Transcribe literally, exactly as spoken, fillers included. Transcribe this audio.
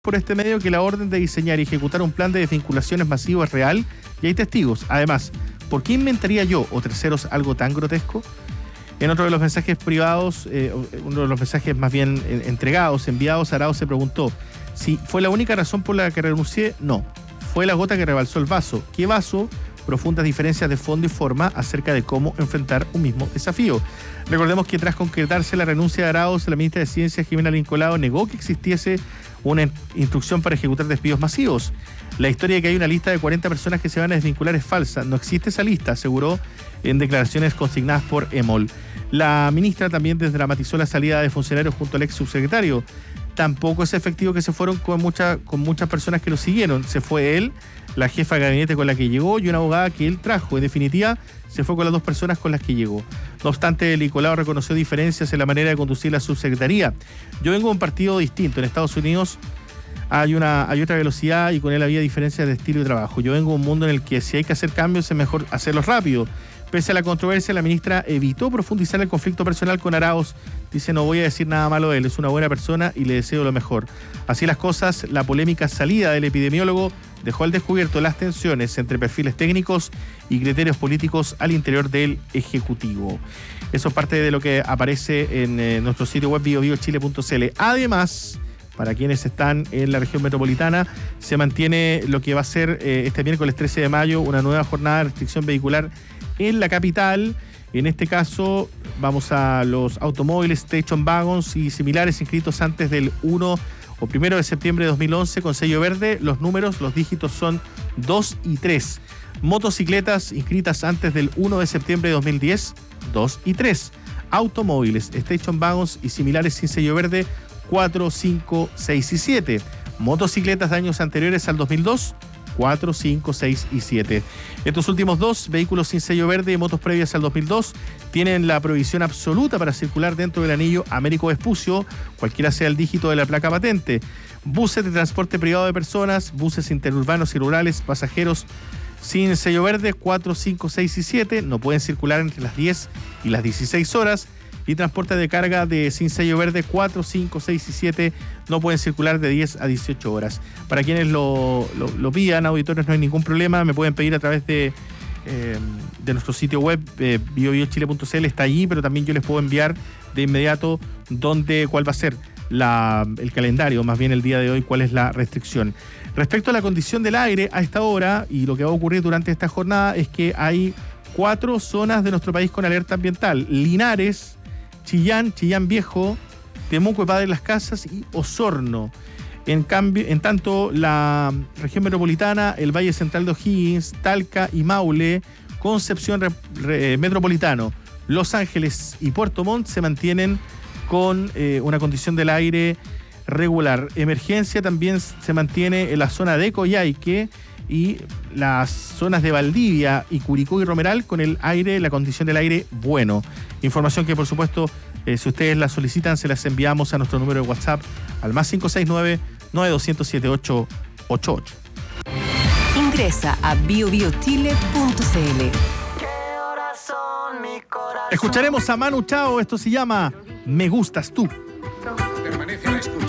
por este medio que la orden de diseñar y ejecutar un plan de desvinculación es masivo, es real y hay testigos. Además, ¿por qué inventaría yo o terceros algo tan grotesco? En otro de los mensajes privados, eh, uno de los mensajes más bien eh, entregados, enviados, Arauz se preguntó si fue la única razón por la que renuncié. No, fue la gota que rebalsó el vaso. ¿Qué vaso? Profundas diferencias de fondo y forma acerca de cómo enfrentar un mismo desafío. Recordemos que tras concretarse la renuncia de Arauz, la ministra de Ciencia, Jimena Lincolao, negó que existiese una instrucción para ejecutar despidos masivos. La historia de que hay una lista de cuarenta personas que se van a desvincular es falsa. No existe esa lista, aseguró en declaraciones consignadas por EMOL. La ministra también desdramatizó la salida de funcionarios junto al ex subsecretario. Tampoco es efectivo que se fueron con, mucha, con muchas personas que lo siguieron. Se fue él, la jefa de gabinete con la que llegó y una abogada que él trajo. En definitiva, se fue con las dos personas con las que llegó. No obstante, Lincolao reconoció diferencias en la manera de conducir la subsecretaría. Yo vengo de un partido distinto. En Estados Unidos hay, una, hay otra velocidad y con él había diferencias de estilo y trabajo. Yo vengo de un mundo en el que si hay que hacer cambios es mejor hacerlos rápido. Pese a la controversia, la ministra evitó profundizar el conflicto personal con Arauz. Dice, no voy a decir nada malo de él, es una buena persona y le deseo lo mejor. Así las cosas, la polémica salida del epidemiólogo dejó al descubierto las tensiones entre perfiles técnicos y criterios políticos al interior del Ejecutivo. Eso es parte de lo que aparece en eh, nuestro sitio web bio bio chile punto c l. Además, para quienes están en la región metropolitana, se mantiene lo que va a ser eh, este miércoles trece de mayo una nueva jornada de restricción vehicular en la capital. En este caso, vamos a los automóviles, station wagons y similares inscritos antes del uno o primero de septiembre de dos mil once con sello verde. Los números, los dígitos son dos y tres. Motocicletas inscritas antes del uno de septiembre de dos mil diez, dos y tres. Automóviles, station wagons y similares sin sello verde, cuatro, cinco, seis y siete. Motocicletas de años anteriores al dos mil dos, cuatro, cinco, seis y siete. Estos últimos dos, vehículos sin sello verde y motos previas al dos mil dos, tienen la prohibición absoluta para circular dentro del anillo Américo Vespucio, cualquiera sea el dígito de la placa patente. Buses de transporte privado de personas, buses interurbanos y rurales, pasajeros sin sello verde, cuatro, cinco, seis y siete, no pueden circular entre las diez y las dieciséis horas. Y transporte de carga de sin sello verde cuatro, cinco, seis y siete no pueden circular de diez a dieciocho horas. Para quienes lo, lo, lo pidan, auditores, no hay ningún problema. Me pueden pedir a través de, eh, de nuestro sitio web, eh, bio bio chile punto c l, está allí, pero también yo les puedo enviar de inmediato dónde, cuál va a ser la, el calendario, más bien el día de hoy, cuál es la restricción. Respecto a la condición del aire a esta hora y lo que va a ocurrir durante esta jornada es que hay cuatro zonas de nuestro país con alerta ambiental: Linares, Chillán, Chillán Viejo, Temuco y Padre Las Casas y Osorno. En cambio, en tanto, la región metropolitana, el Valle Central de O'Higgins, Talca y Maule, Concepción re, re, Metropolitano, Los Ángeles y Puerto Montt se mantienen con eh, una condición del aire regular. Emergencia también se mantiene en la zona de Coyhaique y las zonas de Valdivia y Curicó y Romeral con el aire, la condición del aire bueno. Información que, por supuesto, eh, si ustedes la solicitan, se las enviamos a nuestro número de WhatsApp al más cinco seis nueve, nueve dos cero siete ocho ocho ocho. Ingresa a bio bio chile punto c l. Escucharemos a Manu Chao, esto se llama Me Gustas Tú. Permanece a la escucha.